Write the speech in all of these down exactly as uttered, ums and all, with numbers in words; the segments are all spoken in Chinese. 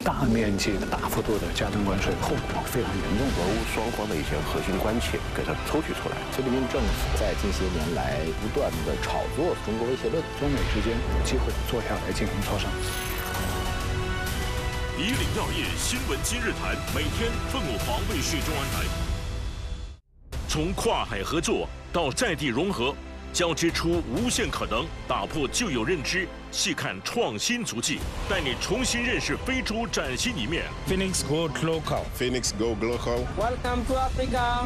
大面积、大幅度的加征关税，后果非常严重。 俄乌双方的一些核心关切给它抽取出来。 菲律宾政府在近些年来不断的炒作中国威胁论， 中美之间有机会坐下来进行磋商。 以岭药业新闻今日谈，每天凤舞凰卫视中文台。从跨海合作到在地融合，交织出无限可能，打破旧有认知，细看创新足迹，带你重新认識非洲崭新一面。 Phoenix Go Global. Phoenix Go Global. Welcome to Africa.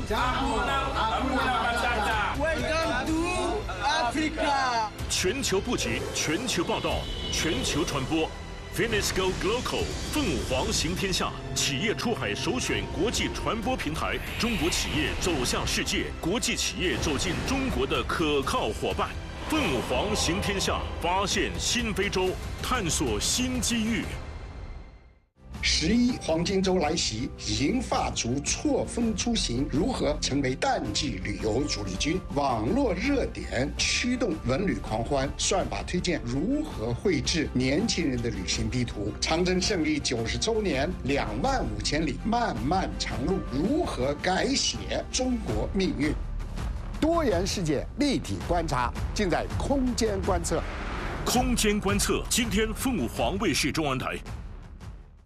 Welcome to Africa. 全球布局，全球报道，全球传播。Phoenix Go Global， 凤舞凰行天下，企业出海首选国际传播平台，中国企业走向世界，国际企业走进中国的可靠伙伴。凤舞凰行天下，发现新非洲，探索新机遇。 十一黄金周来袭，银发族错峰出行，如何成为淡季旅游主力军？网络热点驱动文旅狂欢，算法推荐如何绘制年轻人的旅行地图？长征胜利九十周年，两万五千里漫漫长路，如何改写中国命运？多元世界立体观察，尽在空间观测。 空间观测，今天凤舞凰卫视中文台。